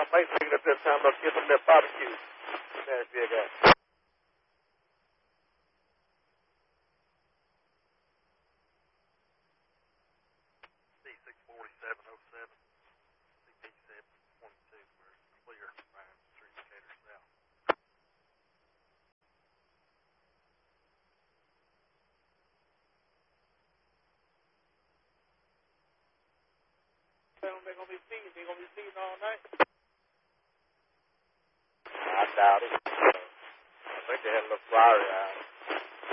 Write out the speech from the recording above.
might take it up that time, but get them that barbecue. Nashville guy. C64707, CP712, we're clear, Ryan Street, Decatur South. They're going to be feeding. They're going to be feeding all night. I doubt it. I think they had a little flyer out.